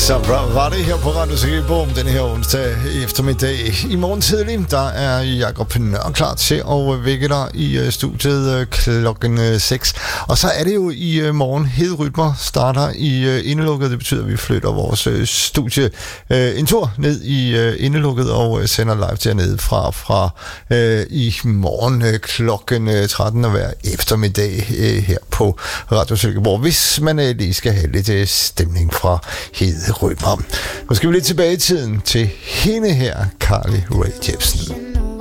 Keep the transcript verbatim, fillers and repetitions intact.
Så var det her på Radio Silkeborg den her onsdag eftermiddag. I morgen tidlig, der er Jakob Nør klar til at vække dig i studiet klokken seks. Og så er det jo i morgen, Hederytmer starter i indelukket. Det betyder, at vi flytter vores studie en tur ned i indelukket og sender live dernede fra, fra i morgen klokken tretten og hver eftermiddag her på Radio Silkeborg, hvis man lige skal have lidt stemning fra Hederytmer. Nu skal vi lidt tilbage i tiden til hende her, Carly Rae Jepsen.